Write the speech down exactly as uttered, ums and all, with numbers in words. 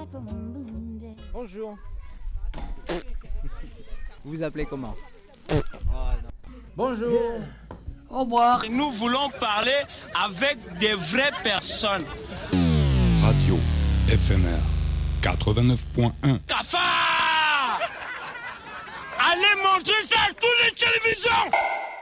Bonjour. Vous vous appelez comment? Bonjour. Au revoir. Nous voulons parler avec des vraies personnes. Radio éphémère quatre-vingt-neuf point un. Cafard! Allez montrer ça à toutes les télévisions!